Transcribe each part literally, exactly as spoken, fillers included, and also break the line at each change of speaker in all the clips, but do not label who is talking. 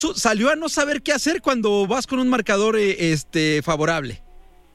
salió a no saber qué hacer cuando vas con un marcador eh, este favorable.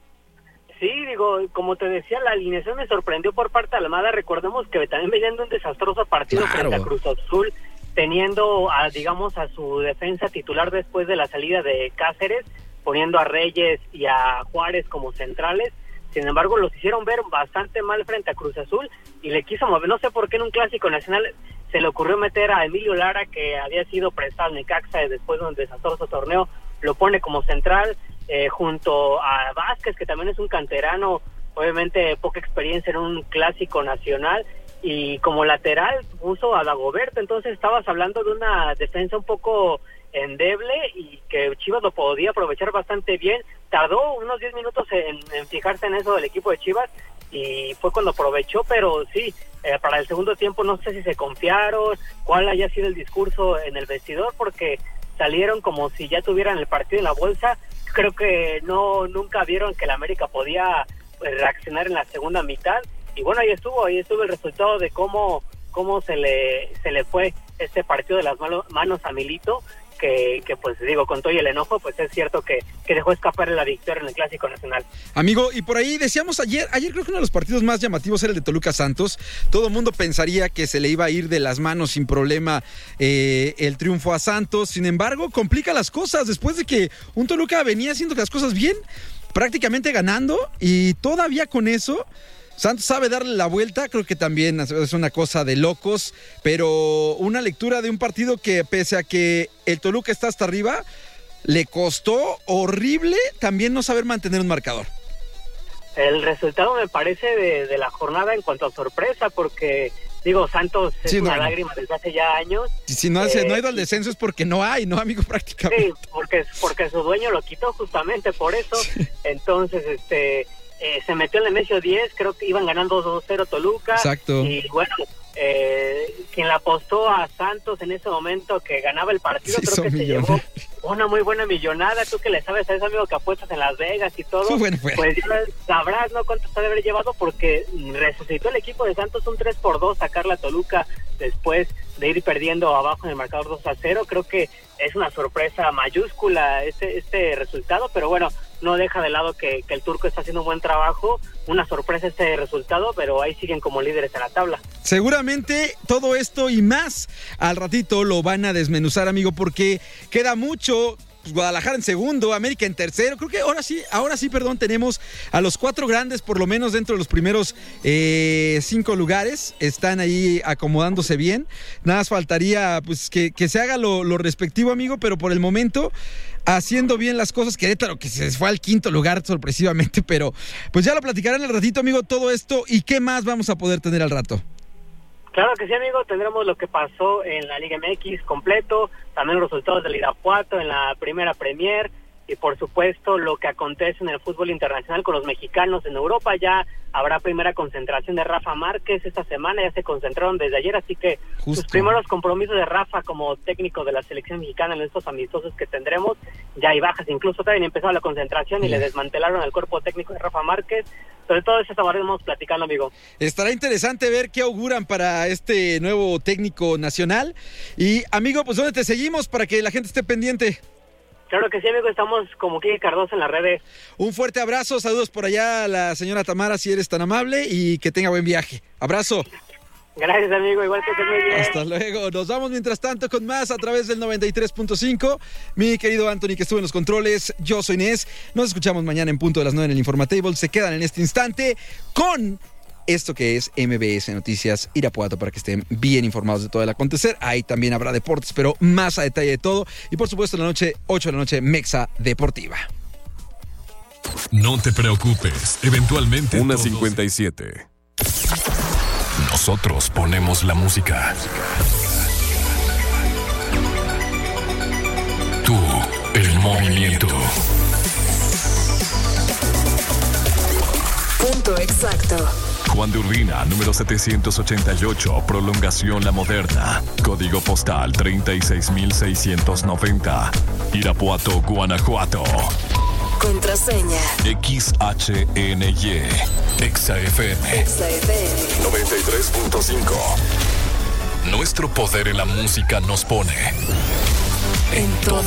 Sí, digo, como te decía, la alineación me sorprendió por parte de Almada. Recordemos que también venían de un desastroso partido
Claro.
frente a Cruz Azul, teniendo, a, digamos, a su defensa titular después de la salida de Cáceres, poniendo a Reyes y a Juárez como centrales. Sin embargo, los hicieron ver bastante mal frente a Cruz Azul y le quiso mover. No sé por qué en un clásico nacional se le ocurrió meter a Emilio Lara, que había sido prestado en Necaxa después de un desastroso torneo, lo pone como central, eh, junto a Vázquez, que también es un canterano, obviamente poca experiencia en un clásico nacional, y como lateral puso a Dagoberto. Entonces estabas hablando de una defensa un poco endeble y que Chivas lo podía aprovechar bastante bien. Tardó unos diez minutos en, en fijarse en eso del equipo de Chivas y fue cuando aprovechó, pero sí, eh, para el segundo tiempo no sé si se confiaron, cuál haya sido el discurso en el vestidor, porque salieron como si ya tuvieran el partido en la bolsa. Creo que no nunca vieron que la América podía pues, reaccionar en la segunda mitad, y bueno, ahí estuvo, ahí estuvo el resultado de cómo, cómo se le se le fue este partido de las mano, manos a Milito, que, que pues digo, con todo y el enojo, pues es cierto que, que dejó escapar la victoria en el Clásico Nacional.
Amigo, y por ahí decíamos ayer, ayer creo que uno de los partidos más llamativos era el de Toluca Santos. Todo el mundo pensaría que se le iba a ir de las manos sin problema eh, el triunfo a Santos. Sin embargo, complica las cosas después de que un Toluca venía haciendo las cosas bien, prácticamente ganando, y todavía con eso Santos sabe darle la vuelta. Creo que también es una cosa de locos, pero una lectura de un partido que, pese a que el Toluca está hasta arriba, le costó horrible también no saber mantener un marcador.
El resultado me parece de, de la jornada en cuanto a sorpresa, porque digo, Santos es
sí,
una
no,
lágrima desde hace ya años.
Si, si no,
eh,
no ha ido al descenso es porque no hay, ¿no, amigo? Prácticamente.
Sí, porque, porque su dueño lo quitó justamente por eso. Sí. Entonces, este... Eh, se metió en el Nemesio diez, creo que iban ganando dos cero Toluca.
Exacto.
Y bueno, eh, quien le apostó a Santos en ese momento que ganaba el partido, sí, creo que se llevó una muy buena millonada. Tú que le sabes a ese amigo que apuestas en Las Vegas y todo,
bueno, pues.
pues ya sabrás, ¿no?, cuánto se debe haber llevado, porque resucitó el equipo de Santos un tres por dos, sacar la Toluca después de ir perdiendo abajo en el marcador dos a cero. Creo que es una sorpresa mayúscula este, este resultado, pero bueno, no deja de lado que, que el turco está haciendo un buen trabajo. Una sorpresa este resultado, pero ahí siguen como líderes en la tabla.
Seguramente todo esto y más al ratito lo van a desmenuzar, amigo, porque queda mucho. Pues Guadalajara en segundo, América en tercero. Creo que ahora sí, ahora sí, perdón, tenemos a los cuatro grandes, por lo menos dentro de los primeros eh, cinco lugares. Están ahí acomodándose bien. Nada más faltaría pues que, que se haga lo, lo respectivo, amigo, pero por el momento haciendo bien las cosas. Querétaro, que se fue al quinto lugar sorpresivamente, pero pues ya lo platicarán al ratito, amigo, todo esto y qué más vamos a poder tener al rato.
Claro que sí, amigo, tendremos lo que pasó en la Liga M X completo, también los resultados del Irapuato en la primera Premier, y por supuesto lo que acontece en el fútbol internacional con los mexicanos en Europa. Ya habrá primera concentración de Rafa Márquez esta semana, ya se concentraron desde ayer, así que
Justo.
Sus primeros compromisos de Rafa como técnico de la selección mexicana en estos amistosos que tendremos, ya hay bajas, incluso también empezó la concentración y yeah. le desmantelaron al cuerpo técnico de Rafa Márquez. Sobre todo eso estaremos platicando, amigo.
Estará interesante ver qué auguran para este nuevo técnico nacional. Y, amigo, pues ¿dónde te seguimos para que la gente esté pendiente?
Claro que sí, amigo, estamos como Kike Cardoso en las redes.
Un fuerte abrazo, saludos por allá a la señora Tamara, si eres tan amable, y que tenga buen viaje. Abrazo.
Gracias, amigo, igual que estés muy bien.
Hasta luego, nos vamos mientras tanto con más a través del noventa y tres punto cinco. Mi querido Anthony, que estuvo en los controles, yo soy Inés. Nos escuchamos mañana en punto de las nueve en el Informatable. Se quedan en este instante con esto que es M B S Noticias Irapuato, para que estén bien informados de todo el acontecer. Ahí también habrá deportes, pero más a detalle de todo. Y por supuesto, en la noche, ocho de la noche, Mexa Deportiva.
No te preocupes, eventualmente.
una cincuenta y siete.
Nosotros ponemos la música. Tú, el movimiento.
Punto exacto.
Juan de Urbina, número setecientos ochenta y ocho, prolongación La Moderna. Código postal treinta y seis mil seiscientos noventa. Irapuato, Guanajuato.
Contraseña
X H N Y Exa F M
Exa F M
noventa y tres punto cinco. Nuestro poder en la música nos pone
En todo